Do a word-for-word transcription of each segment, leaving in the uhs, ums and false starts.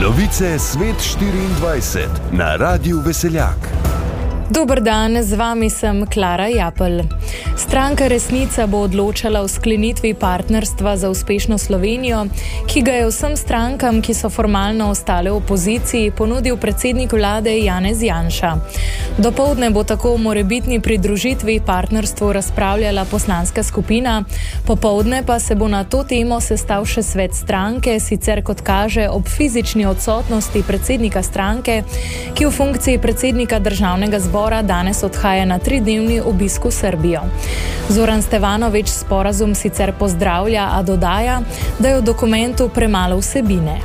Novice Svet štiriindvajset na Radiu Veseljak. Dober dan, z vami sem Klara Japelj. Stranka Resnica bo odločala o sklenitvi partnerstva za uspešno Slovenijo, ki ga je vsem strankam, ki so formalno ostale v opoziciji, ponudil predsednik vlade Janez Janša. Dopoldne bo tako o morebitni pridružitvi partnerstvu razpravljala poslanska skupina, popoldne pa se bo na to temo sestal še svet stranke, sicer kot kaže ob fizični odsotnosti predsednika stranke, ki v funkciji predsednika državnega zbora danes odhaja na tridnevni obisk v Srbijo. Zoran Stevanović sporazum sicer pozdravlja, a dodaja, da je v dokumentu premalo vsebine.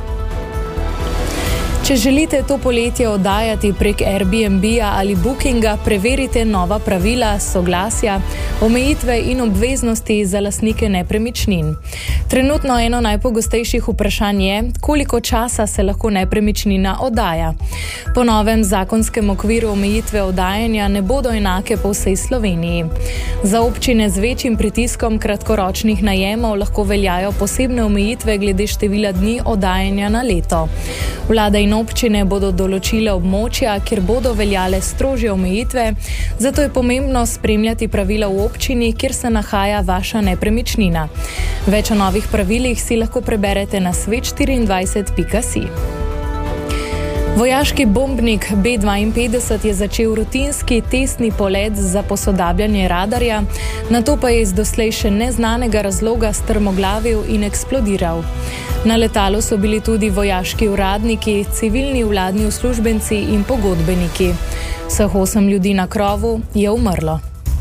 Če želite to poletje oddajati prek Airbnb-a ali Bookinga, preverite nova pravila, soglasja, omejitve in obveznosti za lastnike nepremičnin. Trenutno eno najpogostejših vprašanj je, koliko časa se lahko nepremičnina oddaja. Po novem zakonskem okviru omejitve oddajanja ne bodo enake po vsej Sloveniji. Za občine z večjim pritiskom kratkoročnih najemov lahko veljajo posebne omejitve glede števila dni oddajanja na leto. Vlada in občine bodo določile območja, kjer bodo veljale strožje omejitve, zato je pomembno spremljati pravila v občini, kjer se nahaja vaša nepremičnina. Več o novih pravilih si lahko preberete na svet štiriindvajset pika si. Vojaški bombnik B dvainpetdeset je začel rutinski testni polet za posodabljanje radarja, nato pa je iz doslej še neznanega razloga strmoglavil in eksplodiral. Na letalu so bili tudi vojaški uradniki, civilni vladni uslužbenci in pogodbeniki. Vseh osem ljudi na krovu je umrlo.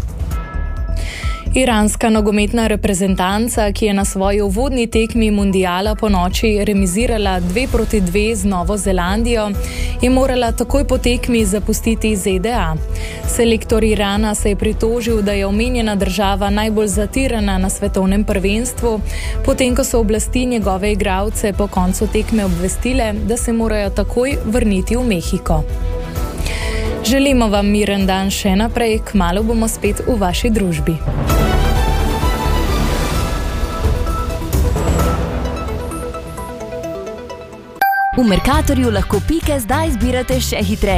Iranska nogometna reprezentanca, ki je na svoji uvodni tekmi mundiala po noči remizirala dve proti dve z Novo Zelandijo, je morala takoj po tekmi zapustiti Z D A. Selektor Irana se je pritožil, da je omenjena država najbolj zatirana na svetovnem prvenstvu, potem ko so oblasti njegove igralce po koncu tekme obvestile, da se morajo takoj vrniti v Mehiko. Želimo vam miren dan še naprej, kmalu bomo spet v vaši družbi. V Mercatorju lahko pike zdaj zbirate še hitreje.